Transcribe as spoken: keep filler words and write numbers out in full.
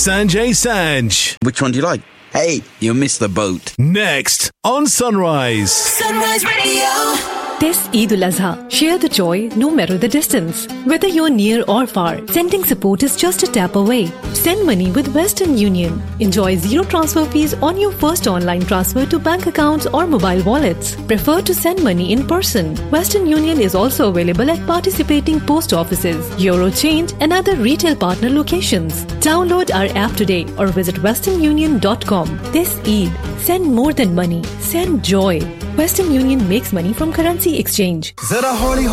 Sanjay Sanj. Which one do you like? Hey, you missed the boat. Next on Sunrise. Sunrise Radio. This Eid al-Azha, share the joy no matter the distance. Whether you're near or far, sending support is just a tap away. Send money with Western Union. Enjoy zero transfer fees on your first online transfer to bank accounts or mobile wallets. Prefer to send money in person. Western Union is also available at participating post offices, Eurochange and other retail partner locations. Download our app today or visit western union dot com. This Eid, send more than money. Send joy. Western Union makes money from currency exchange.